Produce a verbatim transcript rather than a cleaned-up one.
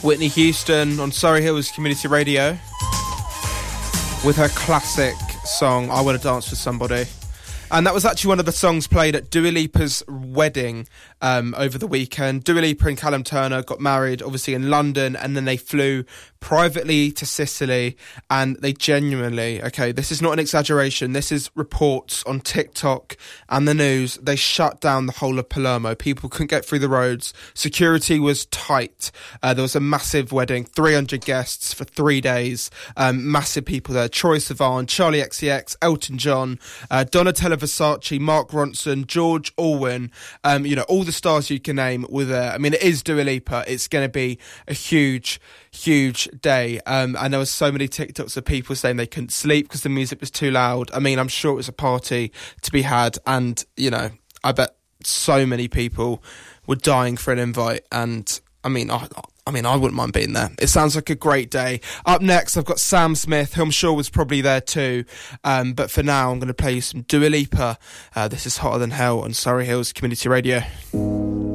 Whitney Houston on Surrey Hills Community Radio with her classic song I Want to Dance with Somebody. And that was actually one of the songs played at Dua Lipa's wedding um, over the weekend. Dua Lipa and Callum Turner got married, obviously, in London, and then they flew privately to Sicily, and they genuinely, okay, this is not an exaggeration, this is reports on TikTok and the news, they shut down the whole of Palermo. People couldn't get through the roads. Security was tight. Uh, there was a massive wedding, three hundred guests for three days, um, massive people there. Troye Sivan, Charlie X C X, Elton John, uh, Donatella Versace, Mark Ronson, George Alwyn, um, you know, all the stars you can name were there. I mean, it is Dua Lipa. It's going to be a huge, huge day. Um, and there was so many TikToks of people saying they couldn't sleep because the music was too loud. I mean, I'm sure it was a party to be had. And, you know, I bet so many people were dying for an invite. And, I mean, I... I mean, I wouldn't mind being there. It sounds like a great day. Up next, I've got Sam Smith, who I'm sure was probably there too. Um, but for now, I'm going to play you some Dua Lipa. Uh, this is Hotter Than Hell on Surrey Hills Community Radio.